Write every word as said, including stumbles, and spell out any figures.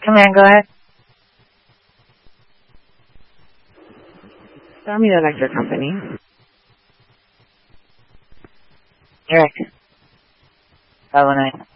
Come in, go ahead. Stormy Electric Company. Eric. five oh nine.